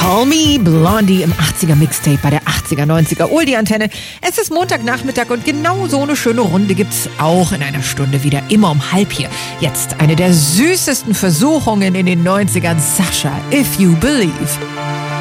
Call Me Blondie im 80er Mixtape bei der 80er, 90er Oldie-Antenne. Es ist Montagnachmittag und genau so eine schöne Runde gibt's auch in einer Stunde wieder, immer um 12:30 hier. Jetzt eine der süßesten Versuchungen in den 90ern, Sasha, If You Believe.